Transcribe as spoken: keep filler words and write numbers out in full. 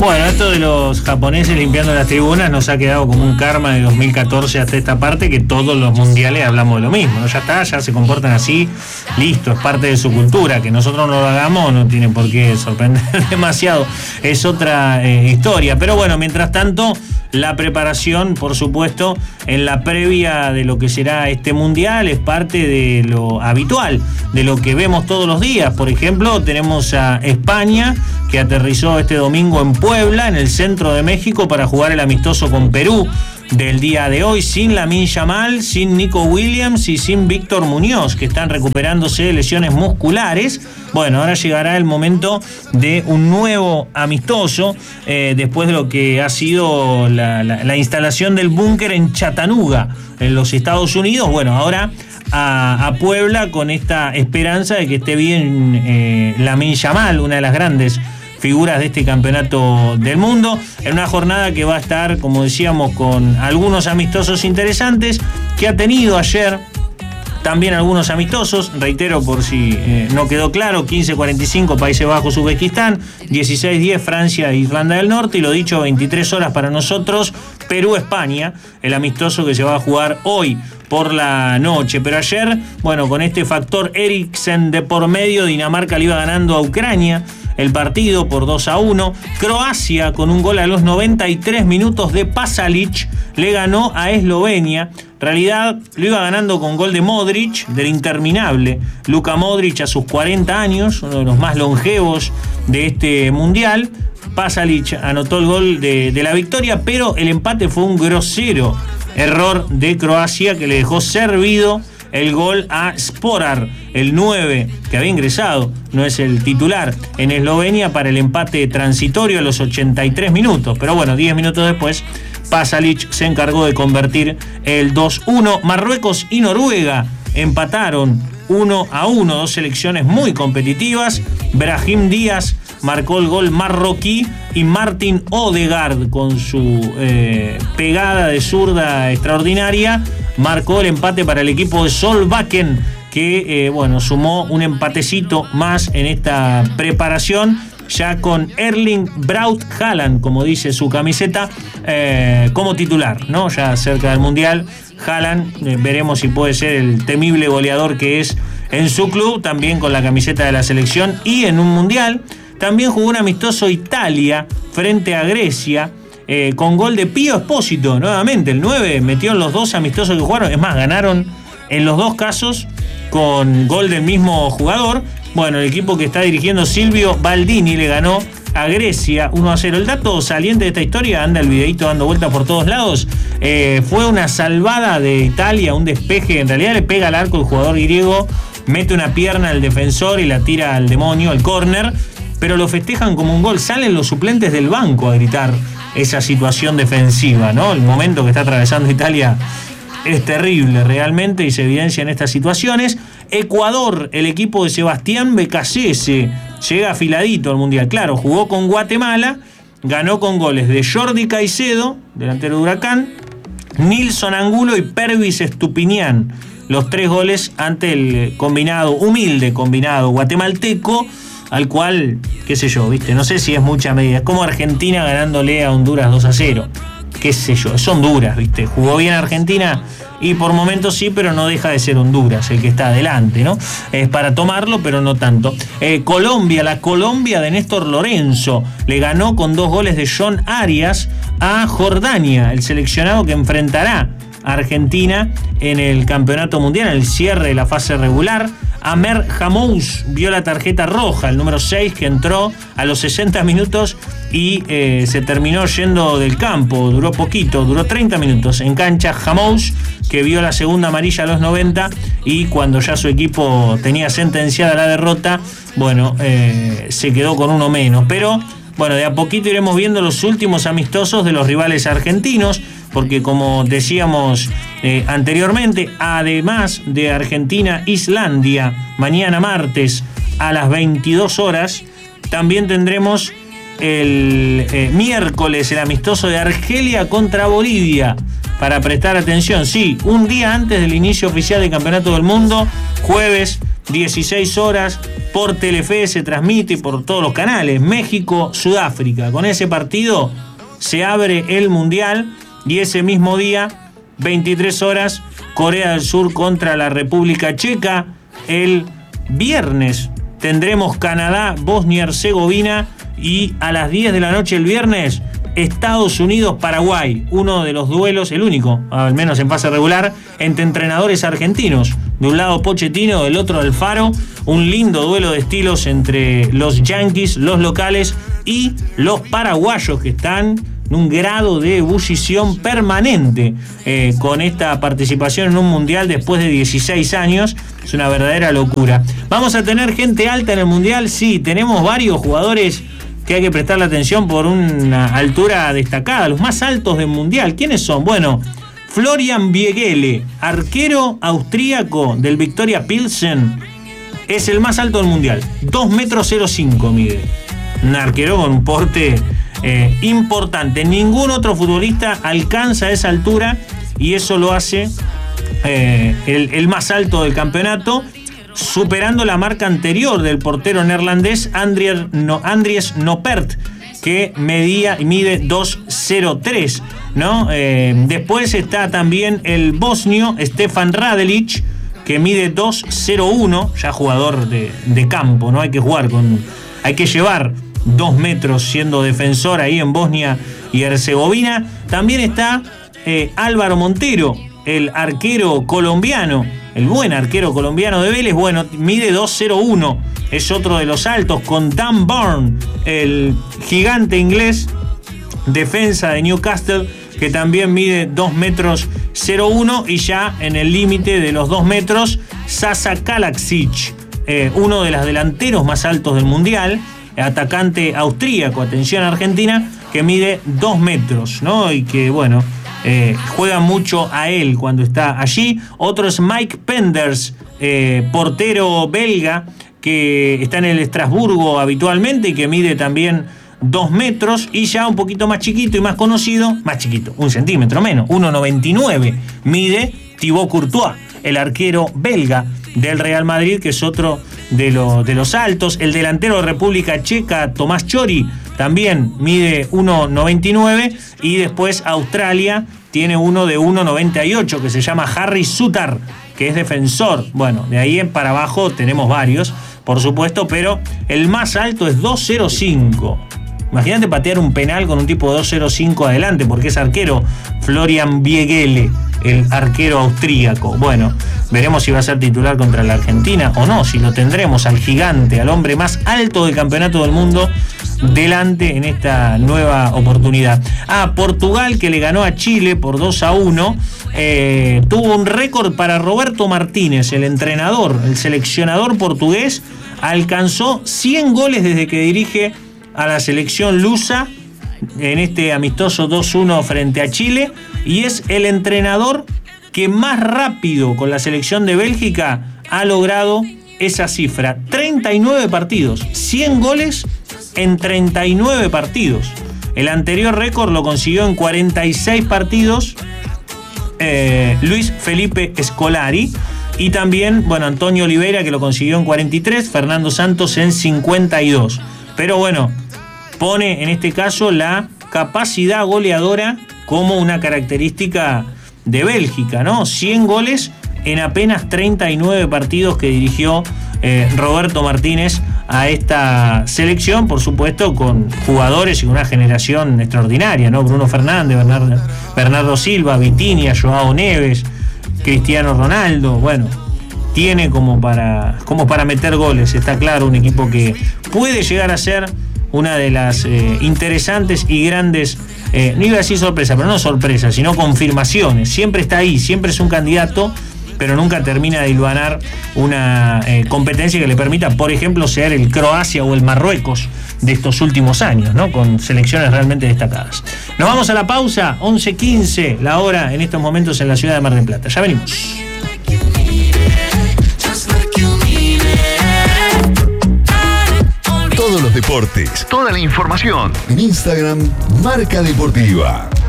Bueno, esto de los japoneses limpiando las tribunas nos ha quedado como un karma de dos mil catorce hasta esta parte, que todos los mundiales hablamos de lo mismo, ¿no? Ya está, ya se comportan así, listo, es parte de su cultura. Que nosotros no lo hagamos no tiene por qué sorprender demasiado, es otra eh, historia. Pero bueno, mientras tanto, la preparación, por supuesto, en la previa de lo que será este mundial es parte de lo habitual, de lo que vemos todos los días. Por ejemplo, tenemos a España, que aterrizó este domingo en Puebla, en el centro de México, para jugar el amistoso con Perú del día de hoy, sin Lamine Yamal, sin Nico Williams y sin Víctor Muñoz, que están recuperándose de lesiones musculares. Bueno, ahora llegará el momento de un nuevo amistoso, eh, después de lo que ha sido la, la, la instalación del búnker en Chattanooga, en los Estados Unidos. Bueno, ahora a, a Puebla, con esta esperanza de que esté bien eh, Lamine Yamal, una de las grandes figuras de este campeonato del mundo, en una jornada que va a estar, como decíamos, con algunos amistosos interesantes, que ha tenido ayer también algunos amistosos. Reitero por si eh, no quedó claro: quince cuarenta y cinco Países Bajos Uzbekistán, dieciséis diez Francia e Irlanda del Norte, y lo dicho, veintitrés horas para nosotros, Perú España, el amistoso que se va a jugar hoy por la noche. Pero ayer, bueno, con este factor Eriksen de por medio, Dinamarca le iba ganando a Ucrania el partido por dos a uno. Croacia, con un gol a los noventa y tres minutos de Pasalic, le ganó a Eslovenia. En realidad lo iba ganando con gol de Modric, del interminable Luka Modric, a sus cuarenta años, uno de los más longevos de este mundial. Pasalic anotó el gol de, de la victoria, pero el empate fue un grosero error de Croacia, que le dejó servido el gol a Sporar, el nueve, que había ingresado, no es el titular, en Eslovenia, para el empate transitorio a los ochenta y tres minutos. Pero bueno, diez minutos después, Pasalic se encargó de convertir el dos uno. Marruecos y Noruega empataron uno a uno, dos selecciones muy competitivas. Brahim Díaz marcó el gol marroquí, y Martin Odegaard, con su eh, pegada de zurda extraordinaria, marcó el empate para el equipo de Solbakken, que eh, bueno, sumó un empatecito más en esta preparación, ya con Erling Braut Haaland, como dice su camiseta, eh, como titular, ¿no? Ya cerca del Mundial, Haaland, eh, veremos si puede ser el temible goleador que es en su club, también con la camiseta de la selección y en un Mundial. También jugó un amistoso Italia frente a Grecia, eh, con gol de Pío Espósito, nuevamente el nueve, metió en los dos amistosos que jugaron. Es más, ganaron en los dos casos con gol del mismo jugador. Bueno, el equipo que está dirigiendo Silvio Baldini le ganó a Grecia uno a cero. El dato saliente de esta historia, anda el videito dando vueltas por todos lados, eh, fue una salvada de Italia, un despeje. En realidad le pega al arco el jugador griego, mete una pierna al defensor y la tira al demonio, al córner, pero lo festejan como un gol. Salen los suplentes del banco a gritar esa situación defensiva, ¿no? El momento que está atravesando Italia es terrible realmente, y se evidencia en estas situaciones. Ecuador, el equipo de Sebastián Becasese, llega afiladito al Mundial. Claro, jugó con Guatemala, ganó con goles de Jordi Caicedo, delantero de Huracán, Nilson Angulo y Pervis Estupiñán. Los tres goles ante el combinado, humilde combinado guatemalteco, al cual, qué sé yo, viste, no sé si es mucha medida. Es como Argentina ganándole a Honduras dos a cero. Qué sé yo, es Honduras, viste. Jugó bien Argentina y por momentos sí, pero no deja de ser Honduras el que está adelante, ¿no? Es para tomarlo, pero no tanto. Eh, Colombia, la Colombia de Néstor Lorenzo, le ganó con dos goles de John Arias a Jordania, el seleccionado que enfrentará a Argentina en el Campeonato Mundial, en el cierre de la fase regular. Amer Hamous vio la tarjeta roja, el número seis, que entró a los sesenta minutos y eh, se terminó yendo del campo. Duró poquito, duró treinta minutos en cancha. Hamous, que vio la segunda amarilla a los noventa, y cuando ya su equipo tenía sentenciada la derrota, bueno, eh, se quedó con uno menos. Pero bueno, de a poquito iremos viendo los últimos amistosos de los rivales argentinos, porque como decíamos eh, anteriormente, además de Argentina-Islandia, mañana martes a las veintidós horas, también tendremos el eh, miércoles el amistoso de Argelia contra Bolivia, para prestar atención. Sí, un día antes del inicio oficial del Campeonato del Mundo, jueves dieciséis horas, por Telefe se transmite por todos los canales. México, Sudáfrica. Con ese partido se abre el Mundial y ese mismo día, veintitrés horas, Corea del Sur contra la República Checa. El viernes tendremos Canadá, Bosnia-Herzegovina y a las diez de la noche el viernes, Estados Unidos-Paraguay, uno de los duelos, el único, al menos en fase regular, entre entrenadores argentinos. De un lado Pochettino, del otro Alfaro. Un lindo duelo de estilos entre los yanquis, los locales y los paraguayos, que están en un grado de ebullición permanente eh, con esta participación en un mundial después de dieciséis años. Es una verdadera locura. ¿Vamos a tener gente alta en el mundial? Sí, tenemos varios jugadores que hay que prestarle atención por una altura destacada, los más altos del mundial. ¿Quiénes son? Bueno, Florian Biegele, arquero austríaco del Victoria Pilsen, es el más alto del mundial. dos metros cero cinco mide. Un arquero con un porte eh, importante. Ningún otro futbolista alcanza esa altura y eso lo hace eh, el, el más alto del campeonato, superando la marca anterior del portero neerlandés Andries, no, Andries Noppert, que medía y mide dos cero tres, ¿no? Eh, después está también el bosnio Stefan Radelic, que mide dos cero uno, ya jugador de, de campo, ¿no? Hay que jugar con. Hay que llevar dos metros siendo defensor ahí en Bosnia y Herzegovina. También está eh, Álvaro Montero, el arquero colombiano, el buen arquero colombiano de Vélez. Bueno, mide dos cero uno, es otro de los altos, con Dan Burn, el gigante inglés, defensa de Newcastle, que también mide dos metros cero uno, y ya en el límite de los dos metros, Sasa Kalajic, eh, uno de los delanteros más altos del mundial, atacante austríaco, atención Argentina, que mide dos metros, ¿no? Y que, bueno, eh, juega mucho a él cuando está allí. Otro es Mike Penders, eh, portero belga, que está en el Estrasburgo habitualmente y que mide también dos metros, y ya un poquito más chiquito y más conocido, más chiquito, un centímetro menos, uno noventa y nueve mide Thibaut Courtois, el arquero belga del Real Madrid, que es otro de, lo, de los altos. El delantero de República Checa, Tomás Chori, también mide uno noventa y nueve, y después Australia tiene uno de uno noventa y ocho que se llama Harry Sutar, que es defensor. Bueno, de ahí en para abajo tenemos varios, por supuesto, pero el más alto es dos cero cinco. Imagínate patear un penal con un tipo de dos cero cinco adelante, porque es arquero Florian Biegele, el arquero austríaco. Bueno, veremos si va a ser titular contra la Argentina o no, si lo tendremos al gigante, al hombre más alto del campeonato del mundo, delante en esta nueva oportunidad. Ah, Portugal, que le ganó a Chile por dos a uno, eh, tuvo un récord para Roberto Martínez, el entrenador, el seleccionador portugués, alcanzó cien goles desde que dirige a la selección lusa en este amistoso dos uno frente a Chile, y es el entrenador que más rápido con la selección de Bélgica ha logrado esa cifra. treinta y nueve partidos, cien goles en treinta y nueve partidos. El anterior récord lo consiguió en cuarenta y seis partidos eh, Luis Felipe Scolari, y también, bueno, Antonio Oliveira, que lo consiguió en cuarenta y tres, Fernando Santos en cincuenta y dos. Pero bueno, pone en este caso la capacidad goleadora como una característica de Bélgica, ¿no? cien goles en apenas treinta y nueve partidos que dirigió eh, Roberto Martínez a esta selección, por supuesto con jugadores y una generación extraordinaria, ¿no? Bruno Fernández, Bernardo, Bernardo Silva, Vitinha, Joao Neves, Cristiano Ronaldo. Bueno, tiene como para, como para meter goles, está claro, un equipo que puede llegar a ser una de las eh, interesantes y grandes, eh, no iba a decir sorpresa, pero no sorpresa, sino confirmaciones. Siempre está ahí, siempre es un candidato, pero nunca termina de hilvanar una eh, competencia que le permita, por ejemplo, ser el Croacia o el Marruecos de estos últimos años, ¿no? Con selecciones realmente destacadas. Nos vamos a la pausa, once quince la hora en estos momentos en la ciudad de Mar del Plata. Ya venimos. Todos los deportes, toda la información en Instagram, Marca Deportiva.